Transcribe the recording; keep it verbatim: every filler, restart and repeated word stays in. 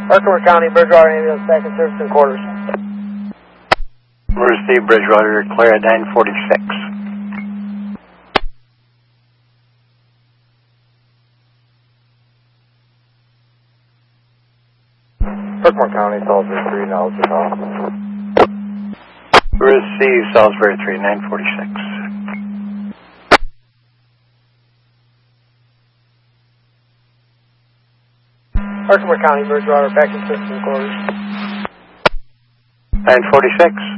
Herkimer County, Bridgewater ambulance back in service and quarters. Receive Bridgewater, clear at nine forty-six. Herkimer County, Salisbury three, now it's call. Receive Salisbury three, nine forty-six. Herkimer County, Bridgewater back in service and quarters. nine forty-six.